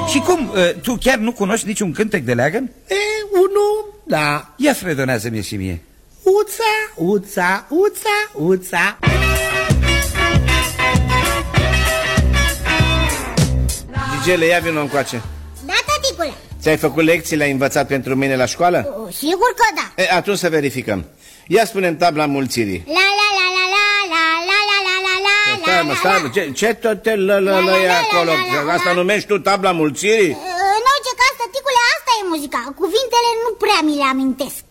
Și cum, tu chiar nu cunoști niciun cântec de leagăn? Unul, da. Ia fredonează-mi și mie. Uța, uța, uța, uța. Gigele, ia vină încoace. Da, tăticule. Ți-ai făcut lecții, le-ai învățat pentru mine la școală? Sigur că da. Atunci să verificăm. Ia spune-mi tabla înmulțirii. La la la la la la la la la la la la. Stai, ce tot te lă e acolo? Asta numești tu tabla înmulțirii? În orice caz, tăticule, asta e muzica. Cuvintele nu prea mi le amintesc.